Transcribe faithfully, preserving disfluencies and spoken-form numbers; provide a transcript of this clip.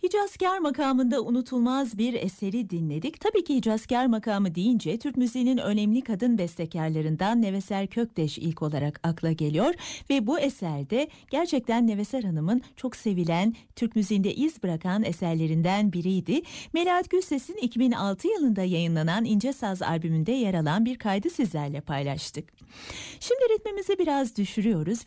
Hicazkar makamında unutulmaz bir eseri dinledik. Tabii ki Hicazkar makamı deyince Türk müziğinin önemli kadın bestekarlarından Neveser Kökteş ilk olarak akla geliyor. Ve bu eserde gerçekten Neveser Hanım'ın çok sevilen, Türk müziğinde iz bırakan eserlerinden biriydi. Melahat Gülses'in iki bin altı yılında yayınlanan İnce Saz albümünde yer alan bir kaydı sizlerle paylaştık. Şimdi ritmimizi biraz düşürüyoruz